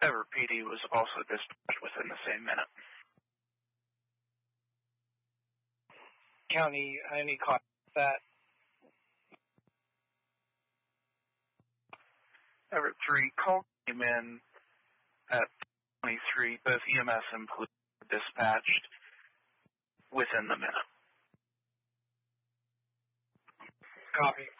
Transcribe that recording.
Everett PD was also dispatched within the same minute. County, any caught that? Everett 3, call came in at 23. Both EMS and police were dispatched within the minute. Copy.